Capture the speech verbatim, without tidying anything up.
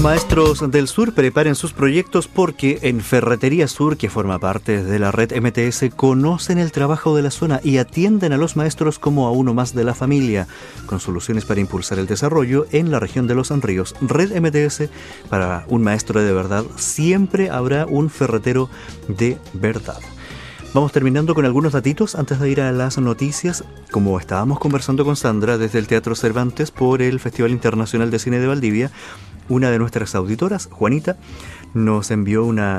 Maestros del Sur, preparen sus proyectos porque en Ferretería Sur, que forma parte de la red M T S, conocen el trabajo de la zona y atienden a los maestros como a uno más de la familia, con soluciones para impulsar el desarrollo en la región de Los Ríos. Red M T S, para un maestro de verdad, siempre habrá un ferretero de verdad. Vamos terminando con algunos datitos antes de ir a las noticias. Como estábamos conversando con Sandra desde el Teatro Cervantes por el Festival Internacional de Cine de Valdivia, una de nuestras auditoras, Juanita, nos envió una